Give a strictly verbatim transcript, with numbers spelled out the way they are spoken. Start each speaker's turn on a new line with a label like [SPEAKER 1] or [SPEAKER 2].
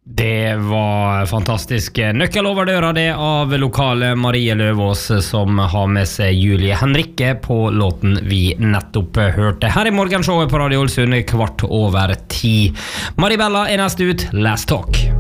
[SPEAKER 1] Det var fantastisk. Nøkkel over døra det av lokale Marie Løvås som har med seg Julie Henrikke på låten vi nettopp hørte. Her i morgenshowet på Radio Ålesund kvart over ti. Maribella er nest ut. Last Talk.